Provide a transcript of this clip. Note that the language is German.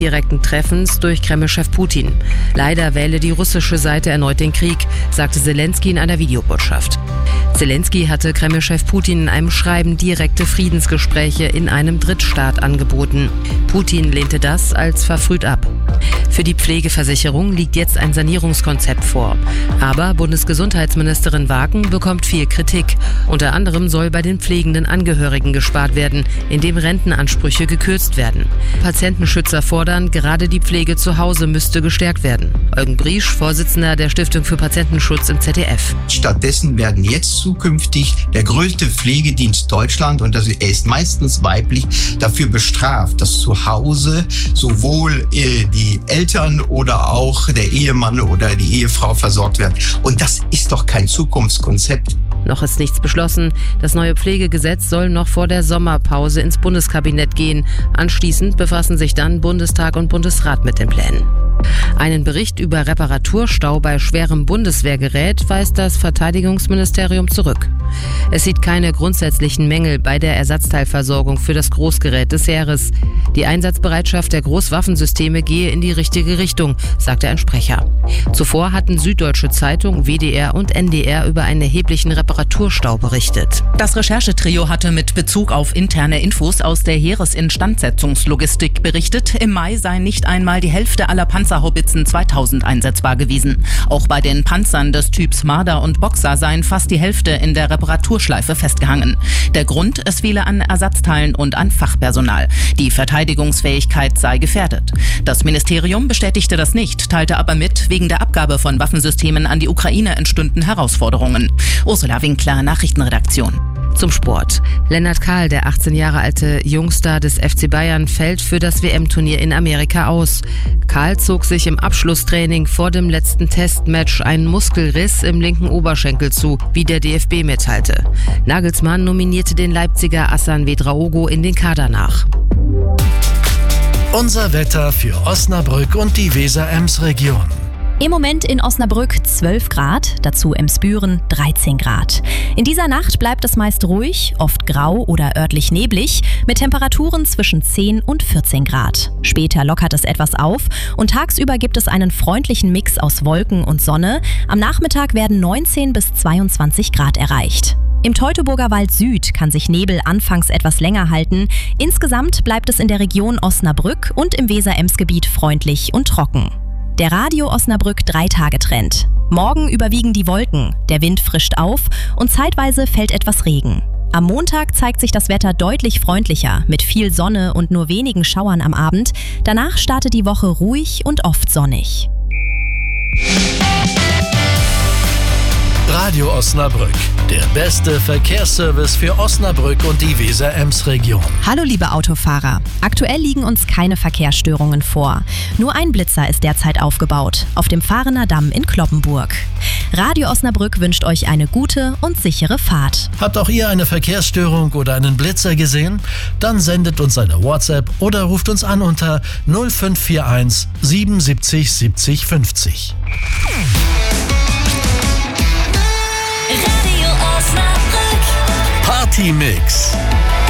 direkten Treffens durch Kreml-Chef Putin. Leider wähle die russische Seite erneut den Krieg, sagte Selenskyj in einer Videobotschaft. Selenskyj hatte Kreml-Chef Putin in einem Schreiben direkte Friedensgespräche in einem Drittstaat angeboten. Putin lehnte das als verfrüht ab. Für die Pflegeversicherung liegt jetzt ein Sanierungskonzept vor. Aber Bundesgesundheitsministerin Wagen bekommt viel Kritik. Unter anderem soll bei den pflegenden Angehörigen gespart werden, indem Rentenansprüche gekürzt werden. Patientenschützer fordern, gerade die Pflege zu Hause müsste gestärkt werden. Eugen Briesch, Vorsitzender der Stiftung für Patientenschutz im ZDF. Stattdessen werden jetzt zukünftig der größte Pflegedienst Deutschland, und er ist meistens weiblich, dafür bestraft, dass zu Hause sowohl die Eltern oder auch der Ehemann oder die Ehefrau versorgt werden. Und das ist doch kein Zukunftskonzept. Noch ist nichts beschlossen. Das neue Pflegegesetz soll noch vor der Sommerpause ins Bundeskabinett gehen. Anschließend befassen sich dann Bundestag und Bundesrat mit den Plänen. Einen Bericht über Reparaturstau bei schwerem Bundeswehrgerät weist das Verteidigungsministerium zurück. Es sieht keine grundsätzlichen Mängel bei der Ersatzteilversorgung für das Großgerät des Heeres. Die Einsatzbereitschaft der Großwaffensysteme gehe in die richtige Richtung, sagte ein Sprecher. Zuvor hatten Süddeutsche Zeitung, WDR und NDR über einen erheblichen Reparaturstau berichtet. Das Recherchetrio hatte mit Bezug auf interne Infos aus der Heeresinstandsetzungslogistik berichtet, im Mai sei nicht einmal die Hälfte aller Panzerhaubitzen 2000 einsetzbar gewesen. Auch bei den Panzern des Typs Marder und Boxer seien fast die Hälfte in der Reparaturschleife festgehangen. Der Grund, es fehle an Ersatzteilen und an Fachpersonal. Die Verteidigungsfähigkeit sei gefährdet. Das Ministerium bestätigte das nicht, teilte aber mit, wegen der Abgabe von Waffensystemen an die Ukraine entstünden Herausforderungen. Ursula Winkler, Nachrichtenredaktion. Zum Sport. Lennart Kahl, der 18 Jahre alte Jungstar des FC Bayern, fällt für das WM-Turnier in Amerika aus. Kahl zog sich im Abschlusstraining vor dem letzten Testmatch einen Muskelriss im linken Oberschenkel zu, wie der DFB mitteilte. Nagelsmann nominierte den Leipziger Hassan Vedraogo in den Kader nach. Unser Wetter für Osnabrück und die Weser-Ems-Region. Im Moment in Osnabrück 12 Grad, dazu Emsbüren 13 Grad. In dieser Nacht bleibt es meist ruhig, oft grau oder örtlich neblig, mit Temperaturen zwischen 10 und 14 Grad. Später lockert es etwas auf und tagsüber gibt es einen freundlichen Mix aus Wolken und Sonne. Am Nachmittag werden 19 bis 22 Grad erreicht. Im Teutoburger Wald Süd kann sich Nebel anfangs etwas länger halten. Insgesamt bleibt es in der Region Osnabrück und im Weser-Ems-Gebiet freundlich und trocken. Der Radio Osnabrück 3-Tage-Trend. Morgen überwiegen die Wolken, der Wind frischt auf und zeitweise fällt etwas Regen. Am Montag zeigt sich das Wetter deutlich freundlicher, mit viel Sonne und nur wenigen Schauern am Abend. Danach startet die Woche ruhig und oft sonnig. Radio Osnabrück, der beste Verkehrsservice für Osnabrück und die Weser-Ems-Region. Hallo liebe Autofahrer, aktuell liegen uns keine Verkehrsstörungen vor. Nur ein Blitzer ist derzeit aufgebaut, auf dem Fahrener Damm in Cloppenburg. Radio Osnabrück wünscht euch eine gute und sichere Fahrt. Habt auch ihr eine Verkehrsstörung oder einen Blitzer gesehen? Dann sendet uns eine WhatsApp oder ruft uns an unter 0541 77 70 50. Radio Osnabrück. Party Mix.